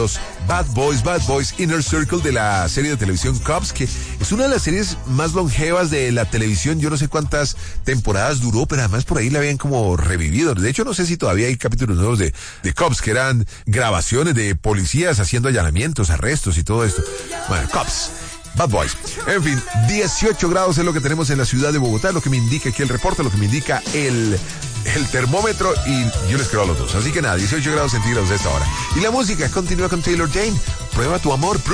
Los Bad Boys Inner Circle de la serie de televisión Cops, que es una de las series más longevas de la televisión. Yo no sé cuántas temporadas duró, pero además por ahí la habían como revivido. De hecho, no sé si todavía hay capítulos nuevos de Cops, que eran grabaciones de policías haciendo allanamientos, arrestos y todo esto. Bueno, Cops, Bad Boys. En fin, 18 grados es lo que tenemos en la ciudad de Bogotá, lo que me indica aquí el reporte, lo que me indica el termómetro, y yo les creo a los dos. Así que nada, 18 grados centígrados a esta hora. Y la música continúa con Taylor Dayne. Prueba tu amor.